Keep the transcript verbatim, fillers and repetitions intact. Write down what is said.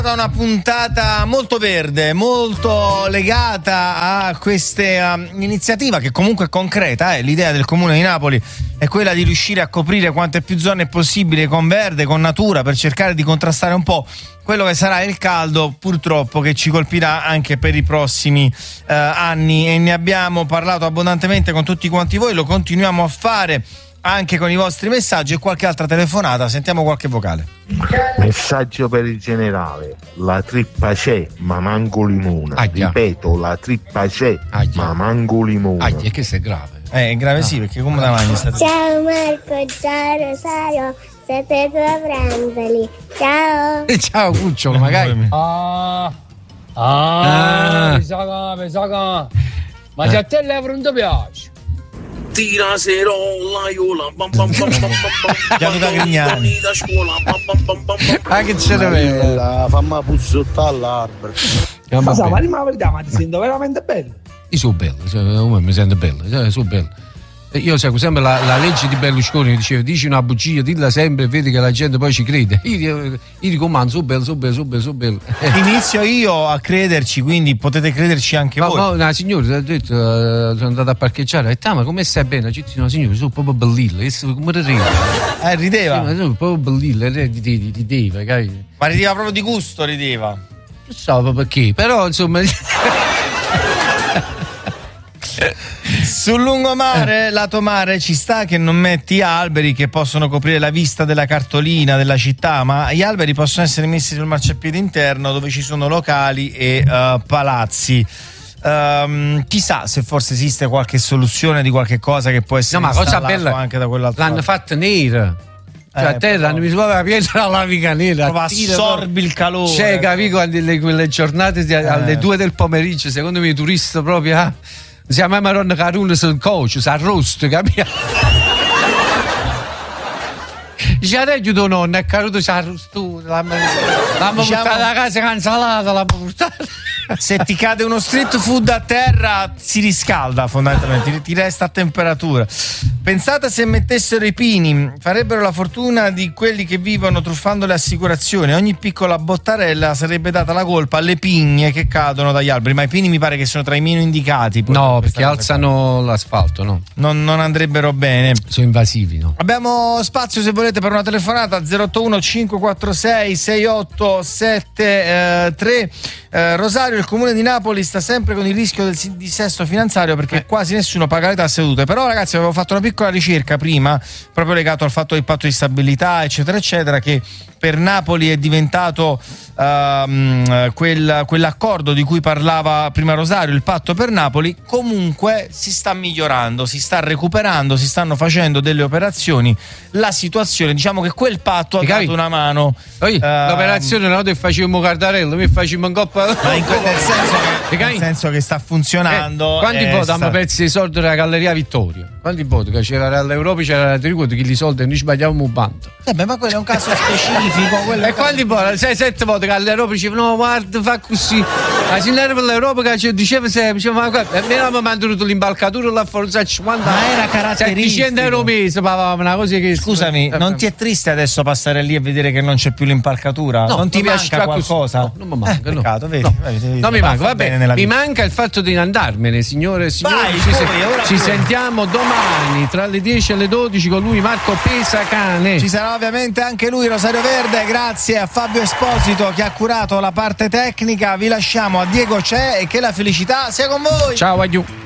Una puntata molto verde, molto legata a questa uh, iniziativa che comunque è concreta. Eh. L'idea del Comune di Napoli è quella di riuscire a coprire quante più zone possibile con verde, con natura, per cercare di contrastare un po' quello che sarà il caldo, purtroppo, che ci colpirà anche per i prossimi uh, anni. E ne abbiamo parlato abbondantemente con tutti quanti voi, lo continuiamo a fare anche con i vostri messaggi e qualche altra telefonata. Sentiamo qualche vocale. Messaggio per il generale: la trippa c'è ma manco limone. Aia. Ripeto, la trippa c'è Aia. ma manco limone. Ah, che se è grave. Eh, è grave, sì, perché come la mangi sta trippa? Ciao Marco, ciao Rosario, siete due fratelli. Ciao. Ciao Cucciolo, magari. Ah, Ah. ah, mi sa che, mi sa che. Ma se a te l'euro non ti piace? Tira serola iola bam bam bam bam bam Gianluca Grignani da scuola bam bam bam bam bam. Ah, che ce l'aveva. La famma pussotta all'albero. Ma sa, ma di la verità, ma ti sento veramente bello. Io sono bello, cioè, mi sento bello, cioè, sono bello. Io seguo sempre la, la legge di Berlusconi che diceva: dici una bugia, dilla sempre e vedi che la gente poi ci crede. Io, io dico, man, sono bello, sono bello, sono bello, sono bello. Inizio io a crederci, quindi potete crederci anche Ma, voi. ma una signora ha detto, uh, sono andata a parcheggiare, ha detto: ah, ma come stai bene? Ci dice, no signore, sono proprio bellilla, come ti ridi? Eh, rideva. Sì, ma sono proprio bellilla, rideva, rideva, capi? Ma rideva proprio di gusto, rideva. Non so perché, però insomma. Sul lungomare, lato mare, ci sta che non metti alberi che possono coprire la vista della cartolina della città, ma gli alberi possono essere messi sul marciapiede interno dove ci sono locali e uh, palazzi. Um, chissà se forse esiste qualche soluzione di qualche cosa che può essere No, ma cosa installato bella, anche da quell'altro l'hanno lato. fatta nera. Cioè, Eh, a terra hanno messo la pietra alla mica nera. Proprio tira assorbi proprio. il calore. Cioè, capi, quando le, quelle giornate di- alle due del pomeriggio, secondo me i turisti proprio. Ah, si chiama Maronna Caruna sul coach, si arrosto, capi? Dice adesso tuo nonno è caduto, si arrosto. L'hanno Diciamo- portata a casa cancellata, l'hanno portata. Se ti cade uno street food a terra si riscalda fondamentalmente, ti, ti resta a temperatura. Pensate se mettessero i pini, farebbero la fortuna di quelli che vivono truffando le assicurazioni. Ogni piccola bottarella sarebbe data la colpa alle pigne che cadono dagli alberi, ma i pini mi pare che sono tra i meno indicati. poi, No, questa perché cosa alzano l'asfalto, no? qua. Non, non andrebbero bene. Sono invasivi, no? Abbiamo spazio se volete per una telefonata zero otto uno cinque quattro sei sei otto sette tre. Eh, Rosario, il Comune di Napoli sta sempre con il rischio del si- dissesto finanziario perché Eh. quasi nessuno paga le tasse dovute. Però ragazzi, avevo fatto una piccola ricerca prima proprio legato al fatto del patto di stabilità eccetera eccetera, che per Napoli è diventato ehm, quel, quell'accordo di cui parlava prima Rosario, il patto per Napoli. Comunque si sta migliorando, si sta recuperando, si stanno facendo delle operazioni. La situazione, diciamo che quel patto ha Ti capi? dato una mano. Poi, Ehm, l'operazione non è che facevamo Cardarello, mi facevamo un coppa. Ma in quel- nel senso che, Ti nel senso che sta funzionando. Eh, quanti eh, voti sta- hanno perso i soldi della Galleria Vittoria? Quanti voti? Che c'era all'Europa, c'era la tributo che i soldi noi sbagliavamo un bando. Eh beh, ma quello è un caso specifico. quello è E un quanti voti? sei sette voti che all'Europa dicevano no, guarda, fa così. La signora per l'Europa che ci diceva sempre, diceva, ma guarda, e mi hanno mantenuto l'impalcatura là fuori a cinquanta. Ma era caratteristico. settecento euro mese, pagavamo una cosa che. Scusami, Eh, non ti è triste adesso passare lì e vedere che non c'è più l'impalcatura? No, non ti mi piace manca qua così. qualcosa? No, non mi manca, Eh, no. peccato, vedi? No. Vedi, vedi, Non mi va, manca, fa vabbè, bene nella mi vita. manca il fatto di andarmene, signore e signori. Vai, ci se- poi, ora ci pure. sentiamo domani tra le dieci e le dodici con lui, Marco Pesacane. Ci sarà ovviamente anche lui, Rosario Verde. Grazie a Fabio Esposito che ha curato la parte tecnica. Vi lasciamo a Diego C'è e che la felicità sia con voi. Ciao, adieu.